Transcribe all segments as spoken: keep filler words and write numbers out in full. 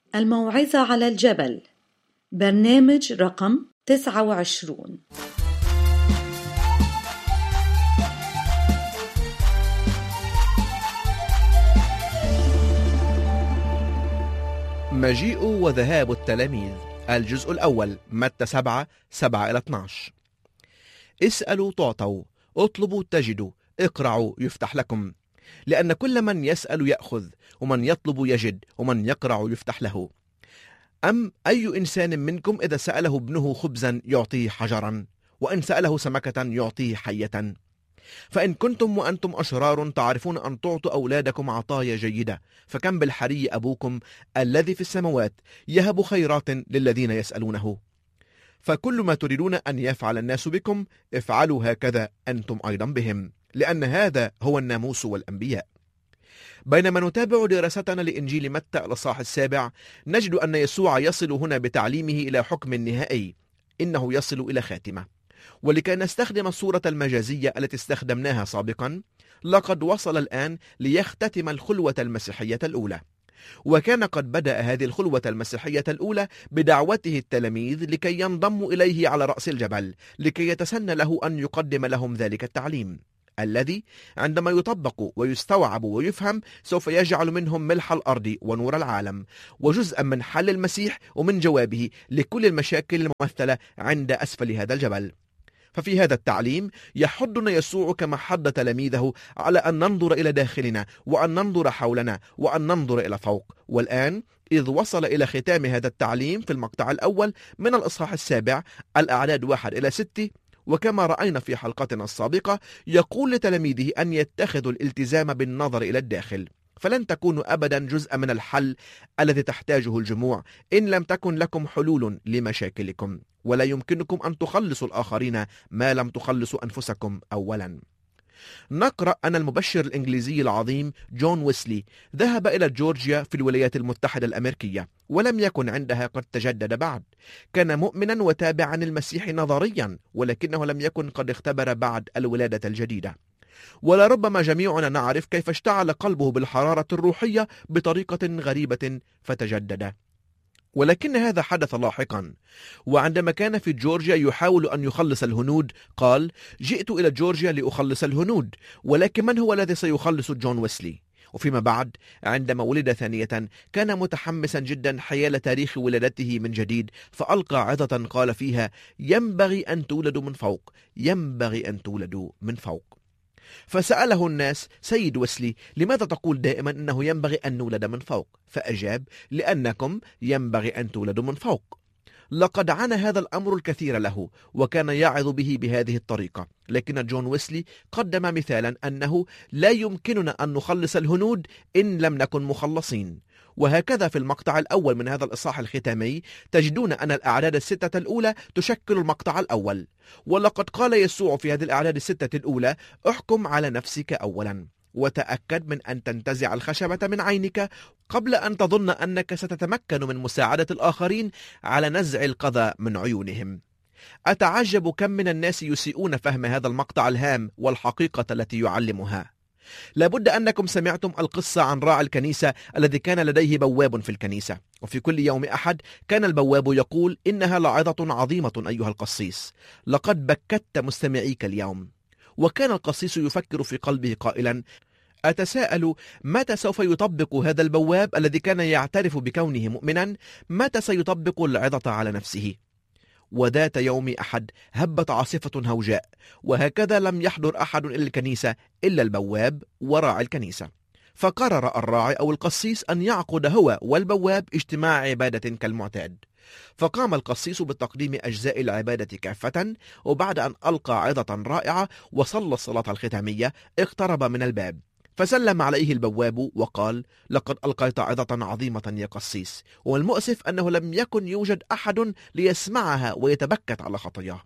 الموعظة على الجبل، برنامج رقم تسعة وعشرون. مجيء وذهاب التلاميذ، الجزء الأول، متى سبعة سبعة إلى اثناشر. اسألوا تعطوا، اطلبوا تجدوا، اقرعوا يفتح لكم، لأن كل من يسأل يأخذ، ومن يطلب يجد، ومن يقرع يفتح له. أم أي إنسان منكم إذا سأله ابنه خبزا يعطيه حجرا، وإن سأله سمكة يعطيه حية؟ فإن كنتم وأنتم أشرار تعرفون أن تعطوا أولادكم عطايا جيدة، فكم بالحري أبوكم الذي في السماوات يهب خيرات للذين يسألونه. فكل ما تريدون أن يفعل الناس بكم افعلوا هكذا أنتم أيضا بهم، لأن هذا هو الناموس والأنبياء. بينما نتابع دراستنا لإنجيل متى الإصحاح السابع، نجد أن يسوع يصل هنا بتعليمه إلى حكم نهائي، إنه يصل إلى خاتمة. ولكي نستخدم الصورة المجازية التي استخدمناها سابقا، لقد وصل الآن ليختتم الخلوة المسيحية الأولى. وكان قد بدأ هذه الخلوة المسيحية الأولى بدعوته التلاميذ لكي ينضموا إليه على رأس الجبل، لكي يتسنى له أن يقدم لهم ذلك التعليم الذي عندما يطبق ويستوعب ويفهم سوف يجعل منهم ملح الأرض ونور العالم، وجزءا من حل المسيح ومن جوابه لكل المشاكل الممثلة عند أسفل هذا الجبل. ففي هذا التعليم يحضنا يسوع كما حض تلاميذه على أن ننظر إلى داخلنا، وأن ننظر حولنا، وأن ننظر إلى فوق. والآن إذ وصل إلى ختام هذا التعليم في المقطع الأول من الإصحاح السابع، الأعداد واحد إلى ستة، وكما رأينا في حلقتنا السابقة يقول لتلاميذه أن يتخذوا الالتزام بالنظر إلى الداخل، فلن تكونوا أبدا جزءا من الحل الذي تحتاجه الجموع إن لم تكن لكم حلول لمشاكلكم، ولا يمكنكم أن تخلصوا الآخرين ما لم تخلصوا أنفسكم أولا. نقرأ أن المبشر الإنجليزي العظيم جون ويسلي ذهب إلى جورجيا في الولايات المتحدة الأمريكية، ولم يكن عندها قد تجدد بعد. كان مؤمنا وتابعا المسيح نظريا، ولكنه لم يكن قد اختبر بعد الولادة الجديدة. ولربما جميعنا نعرف كيف اشتعل قلبه بالحرارة الروحية بطريقة غريبة فتجدد. ولكن هذا حدث لاحقا، وعندما كان في جورجيا يحاول أن يخلص الهنود قال: جئت إلى جورجيا لأخلص الهنود، ولكن من هو الذي سيخلص جون ويسلي؟ وفيما بعد عندما ولد ثانية كان متحمسا جدا حيال تاريخ ولادته من جديد، فألقى عظة قال فيها: ينبغي أن تولدوا من فوق، ينبغي أن تولدوا من فوق. فسأله الناس: سيد ويسلي، لماذا تقول دائما أنه ينبغي أن نولد من فوق؟ فأجاب: لأنكم ينبغي أن تولدوا من فوق. لقد عانى هذا الأمر الكثير له، وكان يعظ به بهذه الطريقة، لكن جون ويسلي قدم مثالا أنه لا يمكننا أن نخلص الهنود إن لم نكن مخلصين. وهكذا في المقطع الأول من هذا الإصحاح الختامي تجدون أن الأعداد الستة الأولى تشكل المقطع الأول. ولقد قال يسوع في هذه الأعداد الستة الأولى: احكم على نفسك أولا، وتأكد من أن تنتزع الخشبة من عينك قبل أن تظن أنك ستتمكن من مساعدة الآخرين على نزع القذى من عيونهم. أتعجب كم من الناس يسيئون فهم هذا المقطع الهام والحقيقة التي يعلمها. لابد أنكم سمعتم القصة عن راعي الكنيسة الذي كان لديه بواب في الكنيسة، وفي كل يوم أحد كان البواب يقول: إنها لعظة عظيمة أيها القسيس، لقد بكت مستمعيك اليوم. وكان القسيس يفكر في قلبه قائلا: أتساءل متى سوف يطبق هذا البواب الذي كان يعترف بكونه مؤمنا، متى سيطبق العظة على نفسه؟ وذات يوم أحد هبت عاصفة هوجاء، وهكذا لم يحضر أحد إلى الكنيسة إلا البواب وراعي الكنيسة. فقرر الراعي أو القسيس أن يعقد هو والبواب اجتماع عبادة كالمعتاد. فقام القسيس بتقديم أجزاء العبادة كافة، وبعد أن ألقى عظة رائعة وصلى الصلاة الختامية اقترب من الباب، فسلم عليه البواب وقال: لقد ألقيت عظة عظيمة يا قسيس، والمؤسف أنه لم يكن يوجد أحد ليسمعها ويتبكت على خطاياه.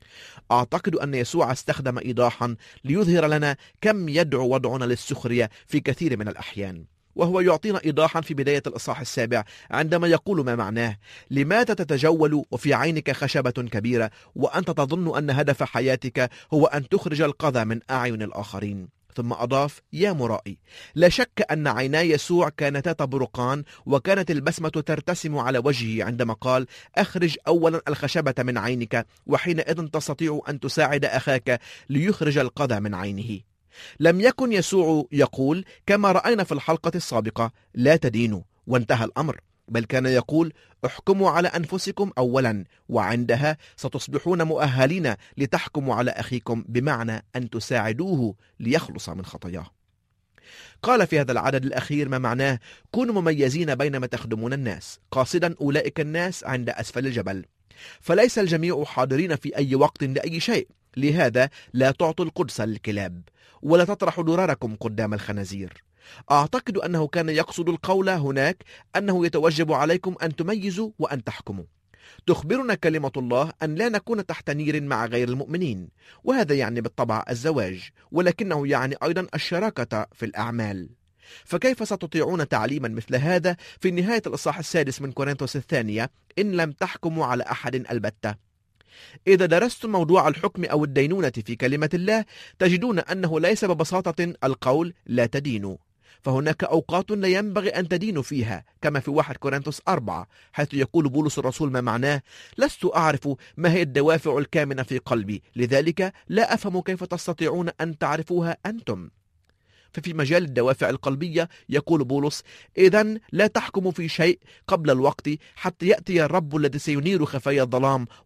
أعتقد أن يسوع استخدم إيضاحا ليظهر لنا كم يدعو وضعنا للسخرية في كثير من الأحيان، وهو يعطينا إيضاحا في بداية الإصحاح السابع عندما يقول ما معناه: لماذا تتجول وفي عينك خشبة كبيرة وأنت تظن أن هدف حياتك هو أن تخرج القذى من أعين الآخرين؟ ثم أضاف: يا مرائي، لا شك أن عينا يسوع كانتا تبرقان، وكانت البسمة ترتسم على وجهه عندما قال: أخرج أولا الخشبة من عينك، وحينئذ تستطيع أن تساعد أخاك ليخرج القذى من عينه. لم يكن يسوع يقول كما رأينا في الحلقة السابقة: لا تدينوا وانتهى الأمر، بل كان يقول: احكموا على أنفسكم أولا، وعندها ستصبحون مؤهلين لتحكموا على أخيكم، بمعنى أن تساعدوه ليخلص من خطاياه. قال في هذا العدد الأخير ما معناه: كونوا مميزين بينما تخدمون الناس، قاصدا أولئك الناس عند أسفل الجبل. فليس الجميع حاضرين في أي وقت لأي شيء، لهذا لا تعطوا القدس للكلاب، ولا تطرحوا دراركم قدام الخنازير. أعتقد أنه كان يقصد القول هناك أنه يتوجب عليكم أن تميزوا وأن تحكموا. تخبرنا كلمة الله أن لا نكون تحت نير مع غير المؤمنين، وهذا يعني بالطبع الزواج، ولكنه يعني أيضا الشراكة في الأعمال. فكيف ستطيعون تعليما مثل هذا في نهاية الإصحاح السادس من كورنثوس الثانية إن لم تحكموا على أحد البتة؟ إذا درستم موضوع الحكم أو الدينونة في كلمة الله تجدون أنه ليس ببساطة القول لا تدينوا، فهناك أوقات لا ينبغي أن تدينوا فيها، كما في واحد كورنثوس أربعة، حيث يقول بولس الرسول ما معناه: لست أعرف ما هي الدوافع الكامنة في قلبي، لذلك لا أفهم كيف تستطيعون أن تعرفوها أنتم. ففي مجال الدوافع القلبية يقول بولس: إذن لا تحكموا في شيء قبل الوقت، حتى يأتي الرب الذي سينير خفايا الظلام